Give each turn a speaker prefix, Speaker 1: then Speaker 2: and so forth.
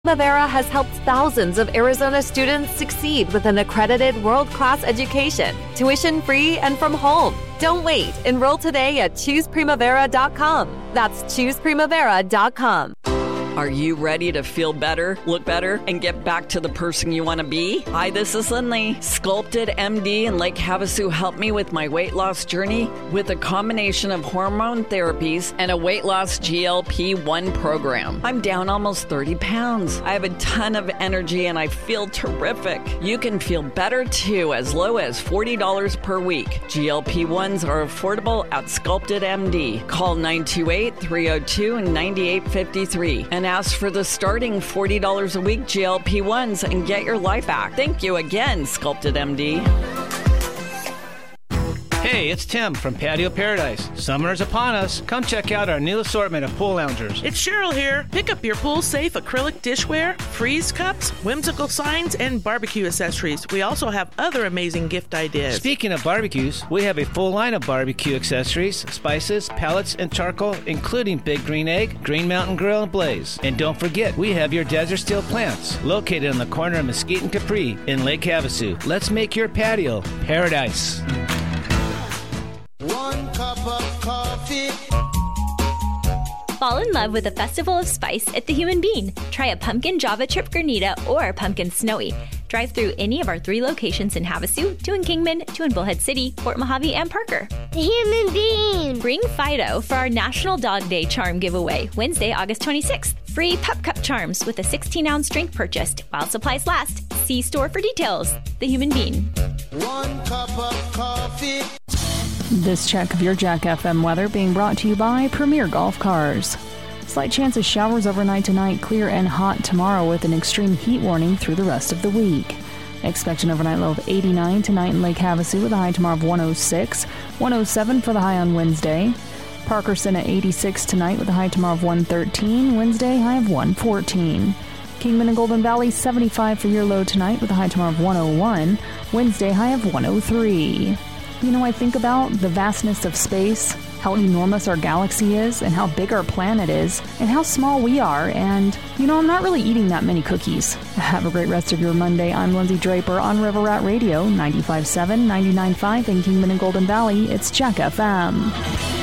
Speaker 1: Primavera has helped thousands of Arizona students succeed with an accredited world-class education, tuition-free and from home. Don't wait. Enroll today at ChoosePrimavera.com. That's ChoosePrimavera.com.
Speaker 2: Are you ready to feel better, look better, and get back to the person you want to be? Hi, this is Lindley. Sculpted MD in Lake Havasu helped me with my weight loss journey with a combination of hormone therapies and a weight loss GLP-1 program. I'm down almost 30 pounds. I have a ton of energy and I feel terrific. You can feel better too, as low as $40 per week. GLP-1s are affordable at Sculpted MD. Call 928-302-9853 and ask for the starting $40 a week GLP-1s and get your life back. Thank you again, Sculpted MD.
Speaker 3: Hey, it's Tim from Patio Paradise. Summer is upon us. Come check out our new assortment of pool loungers.
Speaker 4: It's Cheryl here. Pick up your pool-safe acrylic dishware, freeze cups, whimsical signs, and barbecue accessories. We also have other amazing gift ideas.
Speaker 3: Speaking of barbecues, we have a full line of barbecue accessories, spices, pellets, and charcoal, including Big Green Egg, Green Mountain Grill, and Blaze. And don't forget, we have your Desert Steel plants, located on the corner of Mesquite and Capri in Lake Havasu. Let's make your patio paradise.
Speaker 5: 1 cup of coffee.
Speaker 6: Fall in love with the Festival of Spice at the Human Bean. Try a pumpkin Java Trip Granita or pumpkin Snowy. Drive through any of our 3 locations in Havasu, 2 in Kingman, 2 in Bullhead City, Fort Mojave, and Parker.
Speaker 7: The Human Bean.
Speaker 6: Bring Fido for our National Dog Day charm giveaway, Wednesday, August 26th. Free Pup Cup charms with a 16-ounce drink purchased while supplies last. See store for details. The Human Bean.
Speaker 5: 1 cup of coffee.
Speaker 8: This check of your Jack FM weather being brought to you by Premier Golf Cars. Slight chance of showers overnight tonight, clear and hot tomorrow with an extreme heat warning through the rest of the week. Expect an overnight low of 89 tonight in Lake Havasu with a high tomorrow of 106, 107 for the high on Wednesday. Parkerson at 86 tonight with a high tomorrow of 113, Wednesday high of 114. Kingman and Golden Valley 75 for your low tonight with a high tomorrow of 101, Wednesday high of 103. You know, I think about the vastness of space, how enormous our galaxy is, and how big our planet is, and how small we are, and, you know, I'm not really eating that many cookies. Have a great rest of your Monday. I'm Lindsay Draper on River Rat Radio, 95.7, 99.5 in Kingman and Golden Valley. It's Jack FM.